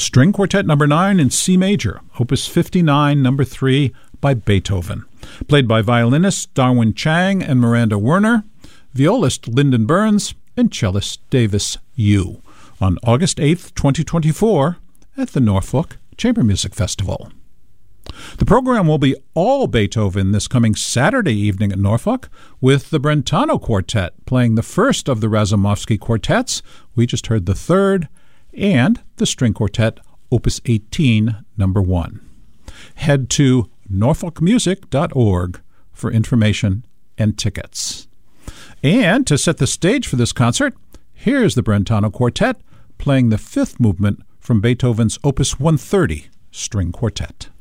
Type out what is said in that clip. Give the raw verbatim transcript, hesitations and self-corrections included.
String Quartet number nine in C major, opus fifty-nine, number three, by Beethoven. Played by violinists Darwin Chang and Miranda Werner, violist Lyndon Burns, and cellist Davis Yu, on August eighth, twenty twenty-four, at the Norfolk Chamber Music Festival. The program will be all Beethoven this coming Saturday evening at Norfolk, with the Brentano Quartet playing the first of the Razumovsky quartets. We just heard the third, and the String Quartet, opus eighteen, number one. Head to norfolk music dot org for information and tickets. And to set the stage for this concert, here's the Brentano Quartet playing the fifth movement from Beethoven's opus one thirty String Quartet.